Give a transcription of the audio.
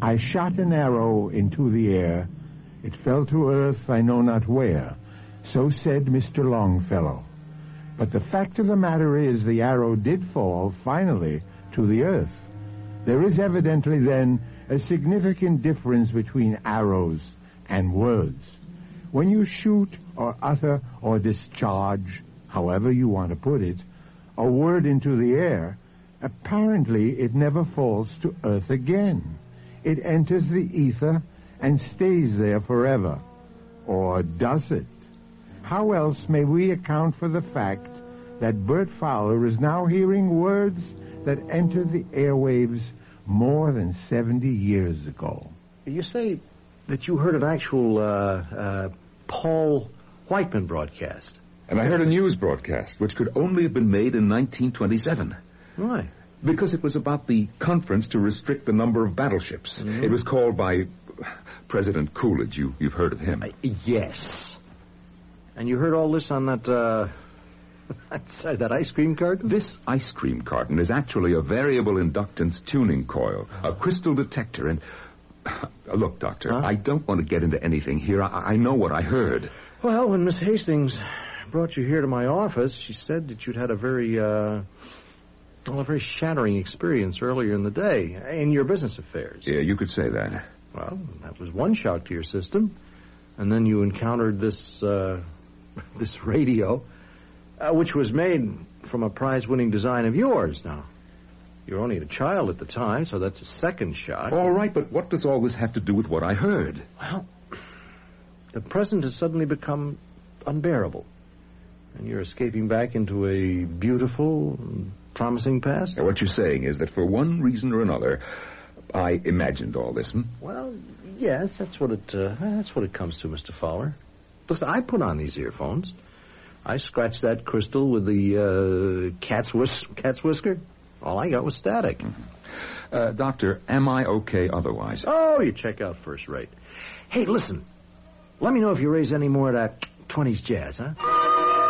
I shot an arrow into the air. It fell to earth I know not where. So said Mr. Longfellow. But the fact of the matter is the arrow did fall, finally, to the earth. There is evidently, then, a significant difference between arrows and words. When you shoot or utter or discharge, however you want to put it, a word into the air, apparently it never falls to earth again. It enters the ether and stays there forever. Or does it? How else may we account for the fact that Bert Fowler is now hearing words that entered the airwaves more than 70 years ago? You say that you heard an actual Paul Whiteman broadcast. And I heard a news broadcast, which could only have been made in 1927. Why? Because it was about the conference to restrict the number of battleships. Mm-hmm. It was called by President Coolidge. You've heard of him. Yes. And you heard all this on that ice cream carton? This ice cream carton is actually a variable inductance tuning coil, a crystal detector, and... Look, Doctor, I don't want to get into anything here. I know what I heard. Well, when Miss Hastings brought you here to my office, she said that you'd had a very shattering experience earlier in the day in your business affairs. Yeah, you could say that. Well, that was one shock to your system. And then you encountered this radio, which was made from a prize-winning design of yours. Now, you were only a child at the time, so that's a second shock. All right, but what does all this have to do with what I heard? Well, the present has suddenly become unbearable. And you're escaping back into a beautiful, promising past? Now, what you're saying is that for one reason or another, I imagined all this, Well, yes, that's what it comes to, Mr. Fowler. Listen, I put on these earphones. I scratched that crystal with the cat's whisker. All I got was static. Mm-hmm. Doctor, am I okay otherwise? Oh, you check out first rate. Hey, listen. Let me know if you raise any more of that 20s jazz, huh?